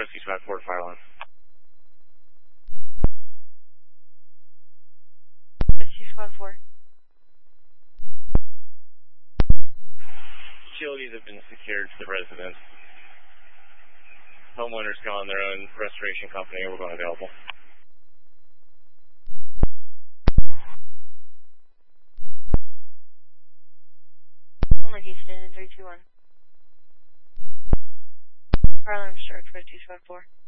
Rescue Squad 4 to fire alarm. Rescue Squad 4. Utilities have been secured to the residence. Homeowners calling their own restoration company. We're going available. Homeland Houston in 321. Fire alarm start, Rescue Squad 4.